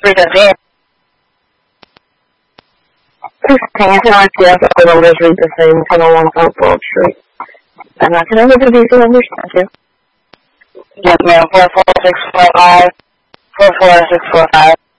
3:15. 16, I see the numbers read the same. 1001 South Broad Street. And I can only do these numbers, thank you. Yes, ma'am. 44645. 44645.